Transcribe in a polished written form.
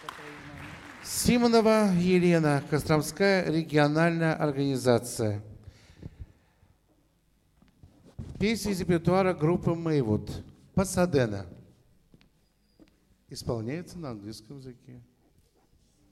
Симонова Елена, Костромская региональная организация. Песня из репертуара группы Мэйвуд. Пасадена. Исполняется на английском языке.